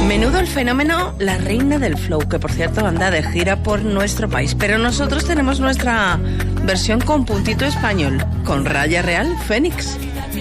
Menudo el fenómeno La Reina del Flow, que por cierto anda de gira por nuestro país. Pero nosotros tenemos nuestra versión con puntito español, con Raya Real Fénix.